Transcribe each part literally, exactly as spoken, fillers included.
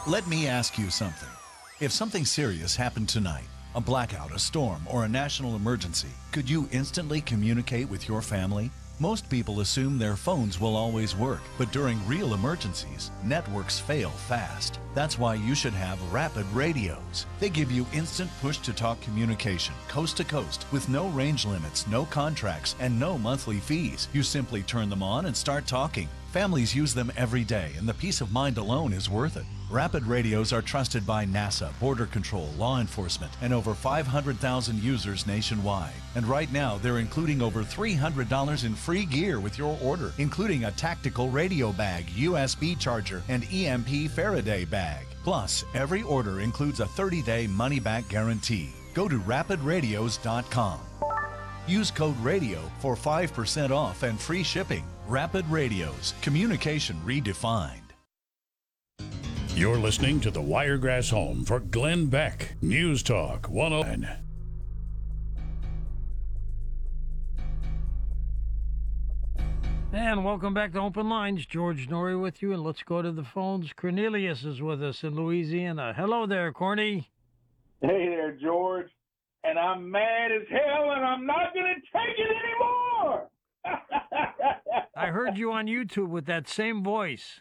Let me ask you something. If something serious happened tonight, a blackout, a storm, or a national emergency, could you instantly communicate with your family? Most people assume their phones will always work, but during real emergencies, networks fail fast. That's why you should have Rapid Radios. They give you instant push-to-talk communication, coast to coast, with no range limits, no contracts, and no monthly fees. You simply turn them on and start talking. Families use them every day, and the peace of mind alone is worth it. Rapid Radios are trusted by NASA, Border Control, law enforcement, and over five hundred thousand users nationwide. And right now, they're including over three hundred dollars in free gear with your order, including a tactical radio bag, U S B charger, and E M P Faraday bag. Plus, every order includes a thirty-day money-back guarantee. Go to rapid radios dot com. Use code RADIO for five percent off and free shipping. Rapid Radios, communication redefined. You're listening to the Wiregrass Home for Glenn Beck. News Talk one oh nine. And welcome back to Open Lines. George Norrie with you, and let's go to the phones. Cornelius is with us in Louisiana. Hello there, Corny. Hey there, George. And I'm mad as hell, and I'm not going to take it anymore. I heard you on YouTube with that same voice.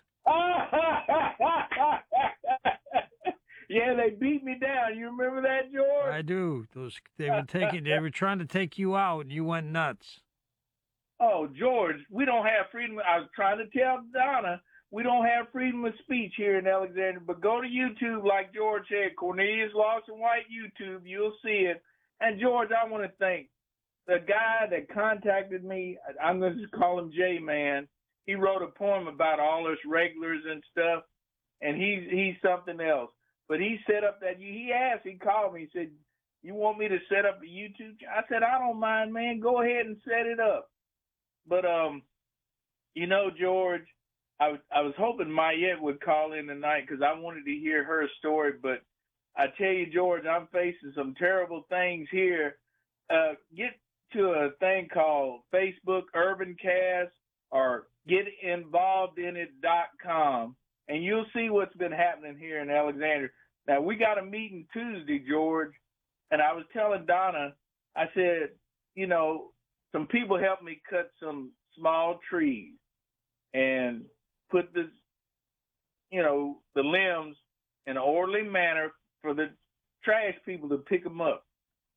Yeah, they beat me down. You remember that, George? I do. Those they were taking. They were trying to take you out, and you went nuts. Oh, George, we don't have freedom. I was trying to tell Donna we don't have freedom of speech here in Alexandria. But go to YouTube, like George said, Cornelius Lawson White YouTube. You'll see it. And George, I want to thank the guy that contacted me. I'm going to just call him J-Man. He wrote a poem about all us regulars and stuff, and he's he's something else. But he set up that, he asked, he called me, he said, you want me to set up a YouTube? I said, I don't mind, man. Go ahead and set it up. But, um, you know, George, I was, I was hoping Mayette would call in tonight because I wanted to hear her story. But I tell you, George, I'm facing some terrible things here. Uh, get to a thing called Facebook Urbancast or get involved in it dot com. And you'll see what's been happening here in Alexandria. Now, we got a meeting Tuesday, George, and I was telling Donna, I said, you know, some people helped me cut some small trees and put this, you know, the limbs in an orderly manner for the trash people to pick them up.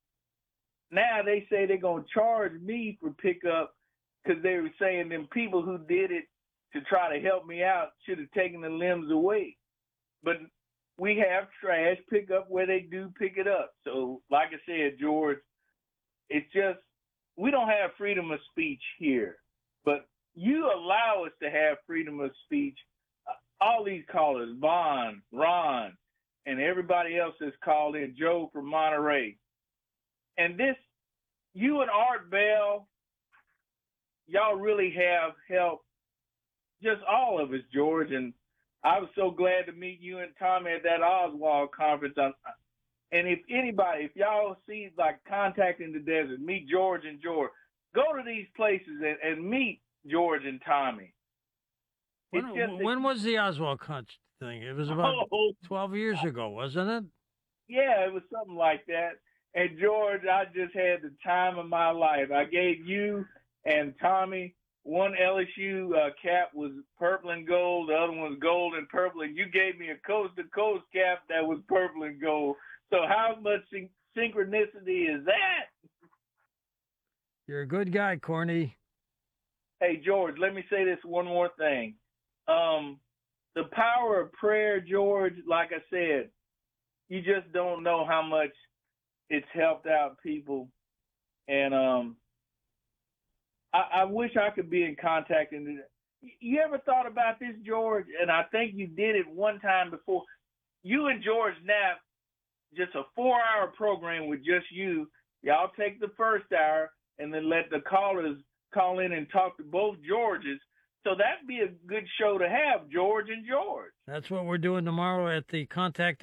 Now they say they're going to charge me for pickup because they were saying them people who did it to try to help me out should have taken the limbs away. But we have trash pickup where they do pick it up. So like I said, George, it's just, we don't have freedom of speech here. But you allow us to have freedom of speech. All these callers, Vaughn, Ron, and everybody else that's called in, Joe from Monterey. And this, you and Art Bell, y'all really have helped just all of us, George, and I was so glad to meet you and Tommy at that Oswald conference. And if anybody, if y'all see, like, Contacting the Desert, meet George and George, go to these places and, and meet George and Tommy. When, just, when was the Oswald Conch thing? It was about oh, twelve years ago, wasn't it? Yeah, it was something like that. And, George, I just had the time of my life. I gave you and Tommy one L S U uh, cap was purple and gold. The other one was gold and purple. And you gave me a coast-to-coast cap that was purple and gold. So how much syn- synchronicity is that? You're a good guy, Corny. Hey, George, let me say this one more thing. Um, the power of prayer, George, like I said, you just don't know how much it's helped out people. And um, I, I wish I could be in contact. And you ever thought about this, George? And I think you did it one time before. You and George Knapp, just a four-hour program with just you. Y'all take the first hour and then let the callers call in and talk to both Georges. So that'd be a good show to have, George and George. That's what we're doing tomorrow at the Contact